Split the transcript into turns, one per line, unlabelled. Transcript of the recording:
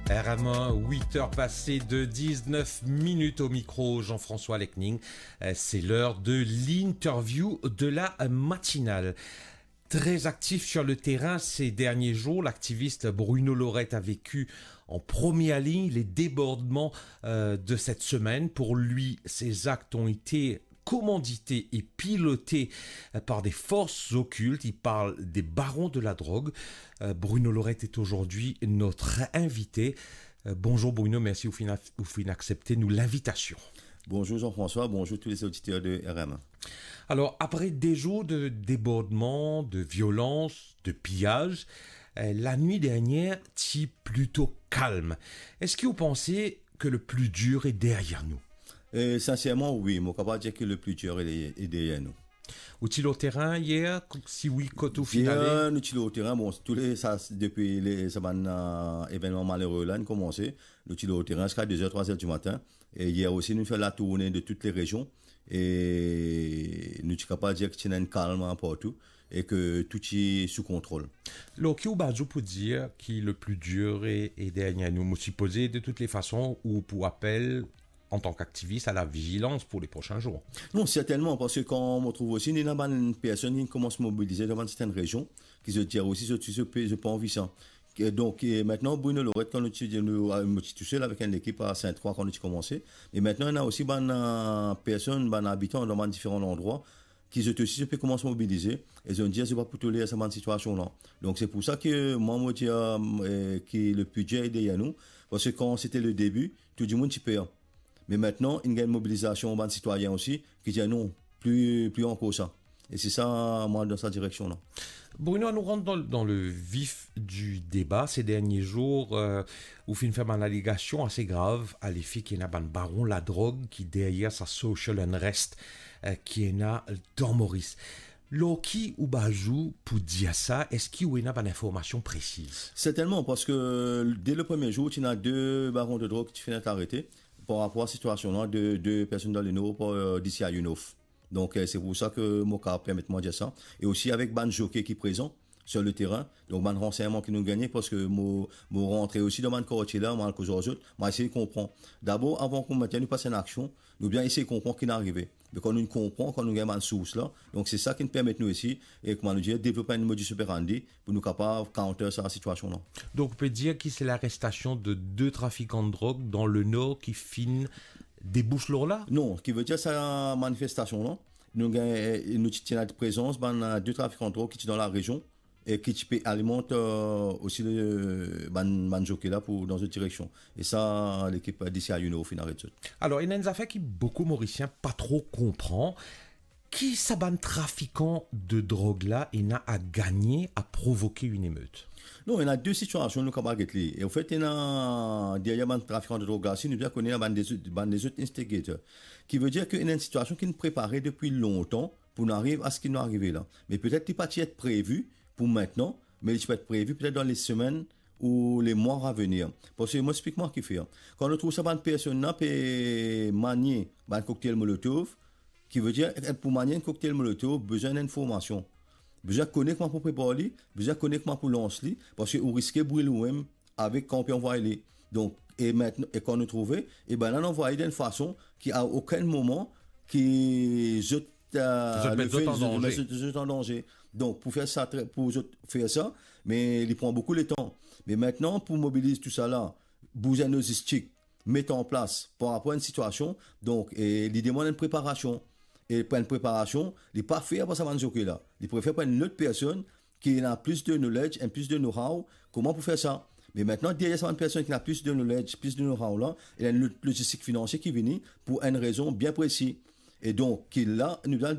RM1, 8 heures passées de 19 minutes au micro, Jean-François Lecning. C'est l'heure de l'interview de la matinale. Très actif sur le terrain ces derniers jours, l'activiste Bruno Lorette a vécu en première ligne les débordements de cette semaine. Pour lui, ces actes ont été commandités et pilotées par des forces occultes. Il parle des barons de la drogue. Bruno Lorette est aujourd'hui notre invité. Bonjour Bruno, merci au fin d'accepter nous l'invitation.
Bonjour Jean-François, bonjour tous les auditeurs de RM1.
Alors, après des jours de débordements, de violence, de pillage, la nuit dernière était plutôt calme. Est-ce que vous pensez que le plus dur est derrière nous?
Sincèrement, oui, mais on ne peut pas dire que le plus dur est derrière nous.
Vous étiez au terrain hier? Si oui, quand au final?
Nous étions au terrain, bon, depuis les événements malheureux là, nous commencé. Nous étions au terrain jusqu'à 2h, 3h du matin. Et hier aussi, nous faisons la tournée de toutes les régions. Et nous sommes capables de dire qu'il y a un calme partout et que tout est sous contrôle.
Alors, qui vous pour dire que le plus dur est derrière nous? Je me suis posé de toutes les façons ou pour appel en tant qu'activiste à la vigilance pour les prochains jours.
Non, certainement, parce que quand on trouve aussi, il y a une personne qui commence à mobiliser dans certaines régions, qui se disent aussi, je pas envie ça. Et donc, maintenant, Bruno Lorette, quand nous sommes tout seul avec une équipe à Sainte-Croix quand nous avons commencé, et maintenant, il y a aussi des personnes, des habitants dans différents endroits, qui se peut commencer à mobiliser, et ils ont dit, c'est pas pour tolérer cette situation-là. Donc, c'est pour ça que moi, je dis que le budget est derrière nous, parce que quand c'était le début, tout le monde s'y payait. Mais maintenant, il y a une mobilisation des citoyens aussi qui dit non, plus encore ça. Et c'est ça, moi, dans cette direction-là.
Bruno, nous rentrons dans le vif du débat. Ces derniers jours, où fait une allégation assez grave à l'effet qu'il y a un baron la drogue qui derrière sa social unrest qui est là dans Maurice. Loki ou Bajou pour dire ça, est-ce qu'il y a une information précise?
Certainement, parce que dès le premier jour, il y a 2 barons de drogue qui finissent arrêtés par rapport à la situation-là de 2 personnes dans le nord d'ici à Yunof. Donc, c'est pour ça que Moka permet de dire ça. Et aussi avec ban jockey qui est présent sur le terrain. Donc, ban renseignement qui nous gagne parce que moi rentrer aussi dans ban quartier là, moi, aux autres, moi, essayer de comprendre. D'abord, avant qu'on maintienne, nous passer en action, nous bien essayer de comprendre ce qui est arrivé. Mais quand nous comprenons, quand nous gagnons une source là, donc c'est ça qui nous permet nous ici, et comment nous dire, développer une modus operandi pour nous capables de counter cette situation là.
Donc, on peut dire que c'est l'arrestation de 2 trafiquants de drogue dans le nord qui finissent des bouches là?
Non, ce qui veut dire, c'est la manifestation là. Nous tenons la présence de 2 trafiquants de drogue qui sont dans la région et qui alimentent aussi le jockey là dans une direction. Et ça, l'équipe d'ici à Yuno, au final.
Alors, il y a une affaire qui beaucoup Mauriciens pas trop comprend. Qui s'aban trafiquant de drogue là et n'a à gagner, à provoquer une émeute?
Non, il y a 2 situations nous capables de et en fait, il y a derrière un trafiquant de drogue là, nous bien connaître des autres instigateurs, qui veut dire qu'il y a une situation qui nous préparait depuis longtemps pour nous arriver à ce qui nous arrive là. Mais peut-être qu'il pas être prévu pour maintenant, mais il peut être prévu peut-être dans les semaines ou les mois à venir. Parce que moi, explique-moi ce qu'il fait. Quand on trouve ça, une personne là peut manier un cocktail Molotov, qui veut dire pour manier un cocktail Molotov, besoin d'information. Besoin de connaître comment pour préparer, besoin de connaître comment pour lancer, parce que vous risquez de brûler vous-même avec quand on envoie les. Donc, et maintenant, et quand nous trouvons, et ben là, on envoie d'une façon qui à aucun moment qui jette en danger. Donc, pour faire ça, mais il prend beaucoup de temps. Mais maintenant, pour mobiliser tout ça là, bouger nos logistique, mettre en place par rapport à une situation, donc, et il demande une préparation. Et pour une préparation, il n'est pas fait pour ça là. Il préfère prendre une autre personne qui a plus de knowledge et plus de know-how. Comment pour faire ça? Mais maintenant, derrière une personne qui a plus de knowledge, plus de know-how là, il y a une logistique financière qui vient pour une raison bien précise. Et donc, qui là, nous donne